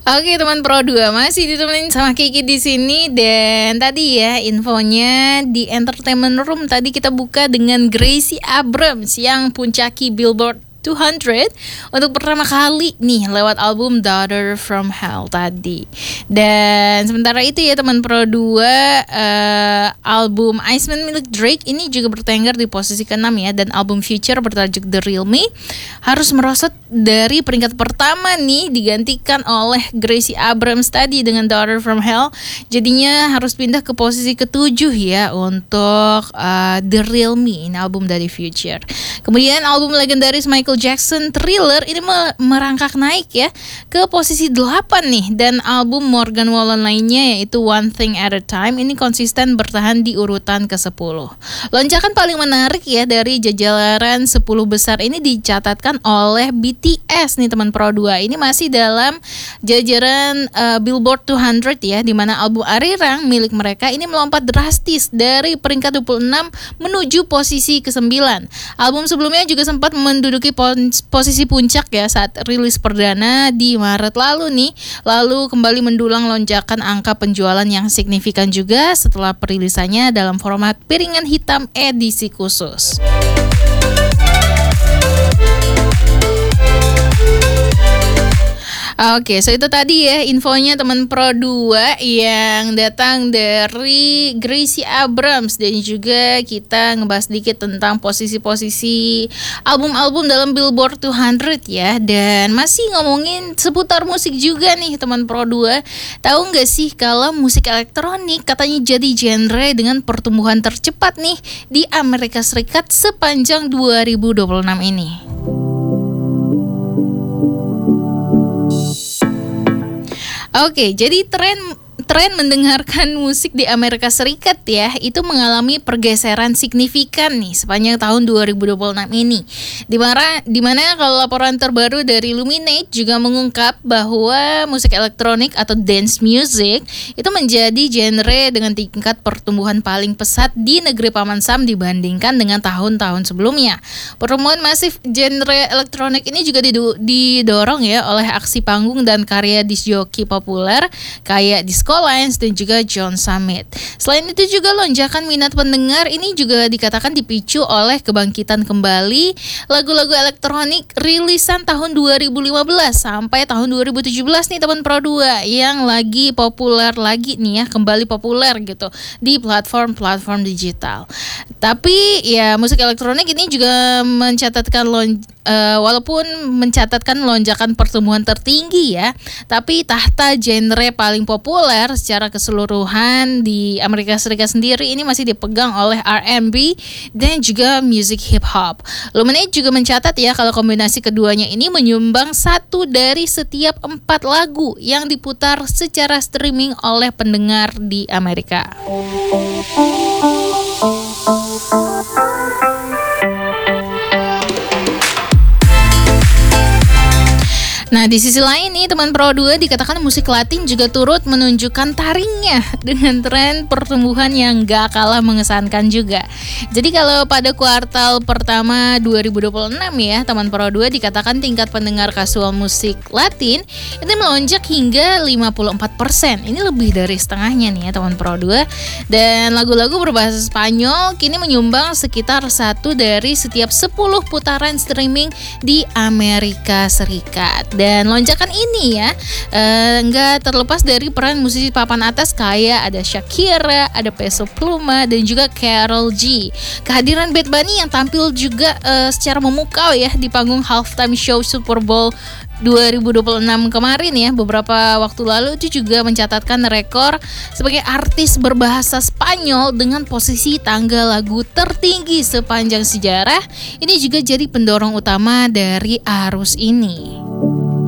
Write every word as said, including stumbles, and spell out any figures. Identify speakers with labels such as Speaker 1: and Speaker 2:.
Speaker 1: Oke teman Pro dua masih ditemenin sama Kiki di sini dan tadi ya infonya di Entertainment Room tadi kita buka dengan Gracie Abrams yang puncaki Billboard dua ratus untuk pertama kali nih lewat album Daughter from Hell tadi. Dan sementara itu ya teman Pro dua uh, album Iceman milik Drake ini juga bertengger di posisi keenam ya, dan album Future bertajuk The Real Me harus merosot dari peringkat pertama nih digantikan oleh Gracie Abrams tadi dengan Daughter from Hell. Jadinya harus pindah ke posisi ketujuh ya untuk uh, The Real Me, ini album dari Future. Kemudian album legendaris Michael Jackson Thriller ini merangkak naik ya ke posisi delapan nih, dan album Morgan Wallen lainnya yaitu One Thing at a Time ini konsisten bertahan di urutan ke sepuluh. Lonjakan paling menarik ya dari jajaran sepuluh besar ini dicatatkan oleh B T S nih teman Pro dua. Ini masih dalam jajaran uh, Billboard dua ratus ya, di mana album Arirang milik mereka ini melompat drastis dari peringkat dua puluh enam menuju posisi ke sembilan. Album sebelumnya juga sempat menduduki posisi puncak ya saat rilis perdana di Maret lalu nih, lalu kembali mendulang lonjakan angka penjualan yang signifikan juga setelah perilisannya dalam format piringan hitam edisi khusus. Oke, so itu tadi ya infonya teman Pro dua yang datang dari Gracie Abrams, dan juga kita ngebahas dikit tentang posisi-posisi album-album dalam Billboard dua ratus ya. Dan masih ngomongin seputar musik juga nih teman Pro dua. Tahu nggak sih kalau musik elektronik katanya jadi genre dengan pertumbuhan tercepat nih di Amerika Serikat sepanjang dua ribu dua puluh enam ini. Oke, jadi tren tren mendengarkan musik di Amerika Serikat ya itu mengalami pergeseran signifikan nih sepanjang tahun dua ribu dua puluh enam ini. Di mana di mana kalau laporan terbaru dari Luminate juga mengungkap bahwa musik elektronik atau dance music itu menjadi genre dengan tingkat pertumbuhan paling pesat di negeri Paman Sam dibandingkan dengan tahun-tahun sebelumnya. Pertumbuhan masif genre elektronik ini juga didorong ya oleh aksi panggung dan karya disc joki populer kayak Disco Lines dan juga John Summit. Selain itu juga lonjakan minat pendengar ini juga dikatakan dipicu oleh kebangkitan kembali lagu-lagu elektronik rilisan tahun dua ribu lima belas sampai tahun dua ribu tujuh belas nih teman Pro dua yang lagi populer lagi nih ya, kembali populer gitu di platform-platform digital. Tapi ya musik elektronik ini juga mencatatkan lon, uh, walaupun mencatatkan lonjakan pertumbuhan tertinggi ya, tapi tahta genre paling populer secara keseluruhan di Amerika Serikat sendiri ini masih dipegang oleh R and B dan juga music hip hop. Luminate juga mencatat ya kalau kombinasi keduanya ini menyumbang satu dari setiap empat lagu yang diputar secara streaming oleh pendengar di Amerika. Nah, di sisi lain nih teman Pro dua dikatakan musik Latin juga turut menunjukkan taringnya dengan tren pertumbuhan yang gak kalah mengesankan juga. Jadi kalau pada kuartal pertama dua ribu dua puluh enam ya teman Pro dua dikatakan tingkat pendengar kasual musik Latin itu melonjak hingga lima puluh empat persen. Ini lebih dari setengahnya nih ya teman Pro dua. Dan lagu-lagu berbahasa Spanyol kini menyumbang sekitar satu dari setiap sepuluh putaran streaming di Amerika Serikat. Dan lonjakan ini ya eh, nggak terlepas dari peran musisi papan atas kayak ada Shakira, ada Peso Pluma, dan juga Karol G. Kehadiran Bad Bunny yang tampil juga eh, secara memukau ya di panggung halftime show Super Bowl dua ribu dua puluh enam kemarin ya, beberapa waktu lalu itu juga mencatatkan rekor sebagai artis berbahasa Spanyol dengan posisi tangga lagu tertinggi sepanjang sejarah. Ini juga jadi pendorong utama dari arus ini.